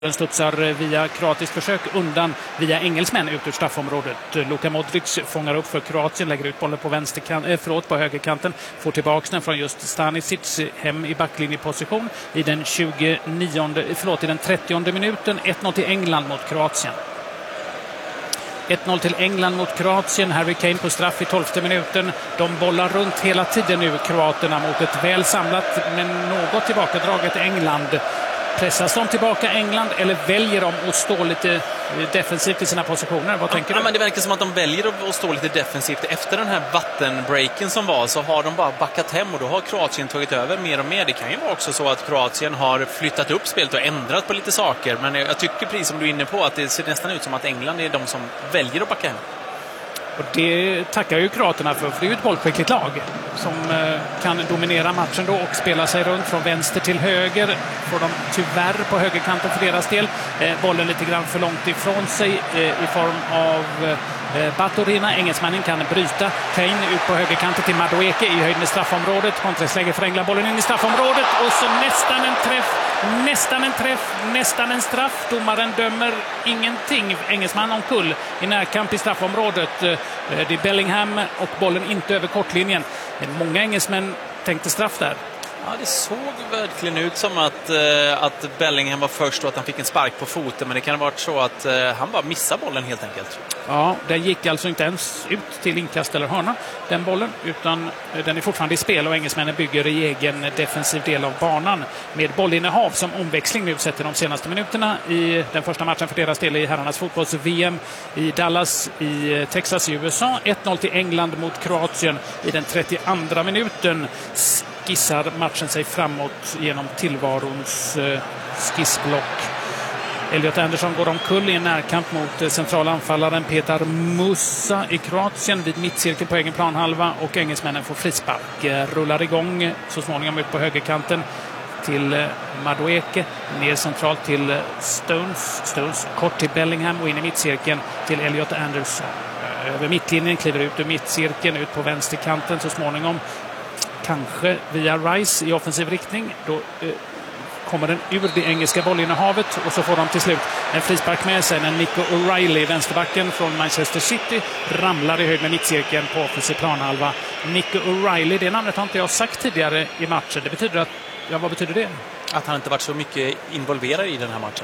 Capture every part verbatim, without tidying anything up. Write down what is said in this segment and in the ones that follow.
Den studsar via kroatiskt försök undan via engelsmän ut ur straffområdet. Luka Modric fångar upp för Kroatien, lägger ut bollen på vänsterkanten, eh, förlåt, på högerkanten, får tillbaka den från just Stanisic hem i backlinjeposition i den tjugonionde, förlåt, i den trettionde minuten. ett noll till England mot Kroatien. ett noll till England mot Kroatien. Harry Kane på straff i tolfte minuten. De bollar runt hela tiden nu, kroaterna, mot ett väl samlat men något tillbakadraget England. Pressas de tillbaka England eller väljer de att stå lite defensivt i sina positioner? Vad tänker ja, du? Men det verkar som att de väljer att stå lite defensivt. Efter den här vattenbreaken som var så har de bara backat hem och då har Kroatien tagit över mer och mer. Det kan ju vara också så att Kroatien har flyttat upp spelet och ändrat på lite saker. Men jag tycker, precis som du är inne på, att det ser nästan ut som att England är de som väljer att backa hem. Och det tackar ju kroaterna för, för det är ju ett bollskickligt lag som eh, kan dominera matchen då och spela sig runt från vänster till höger. Får de tyvärr på högerkanten för deras del. Eh, bollen lite grann för långt ifrån sig eh, i form av eh, Baturina. Engelsmannen kan bryta. Kane ut på högerkanten till Madueke i höjd med straffområdet. Konträsläge för England, bollen in i straffområdet och så nästan en träff. Nästan en träff, nästan en straff. Domaren dömer ingenting. Engelsman omkull i närkamp i straffområdet. Det är Bellingham och bollen inte över kortlinjen. Många engelsmän tänkte straff där. Ja, det såg verkligen ut som att, eh, att Bellingham var först och att han fick en spark på foten. Men det kan ha varit så att eh, han bara missade bollen helt enkelt. Ja, den gick alltså inte ens ut till inkast eller hörna, den bollen. Utan den är fortfarande i spel och engelsmännen bygger i egen defensiv del av banan. Med bollinnehav som omväxling nu sett i de senaste minuterna i den första matchen för deras del i herrarnas fotbolls-V M i Dallas i Texas i U S A. ett noll till England mot Kroatien i den trettioandra minuten. Skissar matchen sig framåt genom tillvarons eh, skissblock. Elliot Anderson går omkull i en närkamp mot eh, centralanfallaren Petar Musa i Kroatien vid mittcirkeln på egen planhalva och engelsmännen får frispark. Eh, rullar igång så småningom ut på högerkanten till eh, Madueke, ner centralt till eh, Stones. Stones kort till Bellingham och in i mittcirkeln till Elliot Anderson. Eh, över mittlinjen kliver ut ur mittcirkeln ut på vänsterkanten så småningom. Kanske via Rice i offensiv riktning. Då eh, kommer den ur det engelska bollinnehavet och så får de till slut en frispark med sig när Nico O'Reilly, vänsterbacken från Manchester City, ramlar i höjd med mittcirkeln på offensiv planhalva. Nico O'Reilly, det namnet har inte jag sagt tidigare i matchen. Det betyder att, ja, vad betyder det? Att han inte varit så mycket involverad i den här matchen.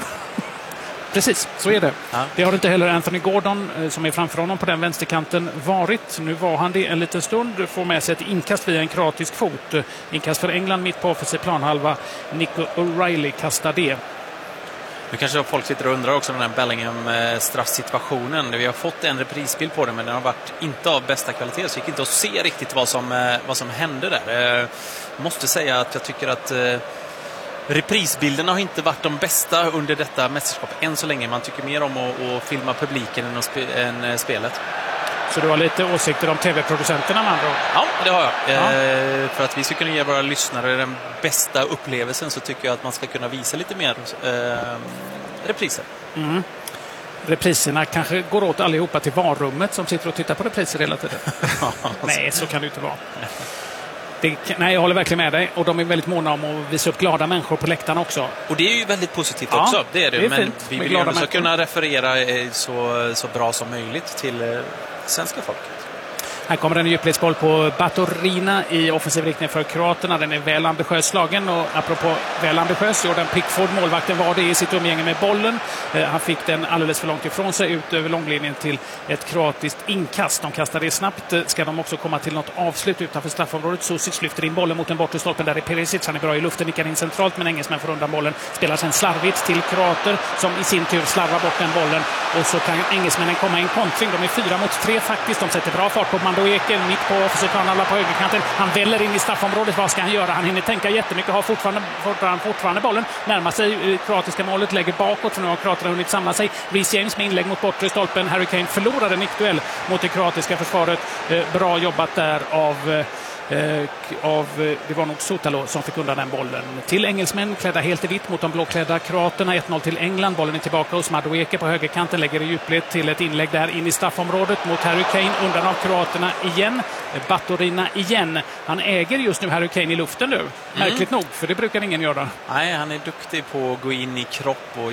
Precis, så är det. Ja. Det har inte heller Anthony Gordon som är framför honom på den vänsterkanten varit. Nu var han det en liten stund. Får med sig ett inkast via en kroatisk fot. Inkast för England mitt på offensiv planhalva. Nico O'Reilly kastar det. Nu kanske folk sitter och undrar också den här Bellingham-straffsituationen. Vi har fått en reprisbild på den men den har varit inte av bästa kvalitet så gick inte att se riktigt vad som, vad som hände där. Jag måste säga att jag tycker att reprisbilderna har inte varit de bästa under detta mästerskap än så länge. Man tycker mer om att, att filma publiken än, spe, än spelet. Så du har lite åsikter om tv-producenterna med andra ord? Ja, det har jag. Ja. Eh, för att vi ska kunna ge våra lyssnare den bästa upplevelsen så tycker jag att man ska kunna visa lite mer eh, repriser. Mm. Repriserna kanske går åt allihopa till varummet som sitter och tittar på repriser hela tiden. Nej, så kan det inte vara. Det, nej, jag håller verkligen med dig. Och de är väldigt måna om att visa upp glada människor på läktarna också. Och det är ju väldigt positivt ja, också. Det är det. det är men fint, vi vill ju också kunna referera så, så bra som möjligt till eh, svenska folket. Här kommer en djupledsboll på Baturina i offensiv riktning för kroaterna. Den är väl ambitiös slagen och apropå väl ambitiös, Jordan Pickford, målvakten, var det i sitt umgänge med bollen. Eh, han fick den alldeles för långt ifrån sig ut över långlinjen till ett kroatiskt inkast. De kastar det snabbt. Ska de också komma till något avslut utanför straffområdet. Susic lyfter in bollen mot den bortre stolpen. Där är Perisic. Han är bra i luften, nickar in centralt men engelsmän får undan bollen. Spelar sen slarvigt till kroater som i sin tur slarvar bort den bollen. Och så kan engelsmännen komma i en kontring. De är fyra mot tre faktiskt. De sätter bra fart på Madueke mitt på offensiv planhalva på högerkanten. Han väller in i straffområdet. Vad ska han göra? Han hinner tänka jättemycket. Har fortfarande, fortfarande, fortfarande bollen. Närmar sig kroatiska målet. Lägger bakåt för nu har kroaterna hunnit samla sig. Reece James med inlägg mot bortre stolpen. Harry Kane förlorade en nickduell mot det kroatiska försvaret. Bra jobbat där av eh, av, det var nog Sotalo som fick undan den bollen. Till engelsmän klädda helt i vitt mot de blåklädda kroaterna. ett noll till England. Bollen är tillbaka hos Madueke på högerkanten. Lägger i djupled till ett inlägg där in i straffområdet mot Harry Kane. Undan av kroaterna igen. Baturina igen. Han äger just nu Harry Kane i luften nu. Märkligt mm. nog, för det brukar ingen göra. Nej, han är duktig på att gå in i kropp och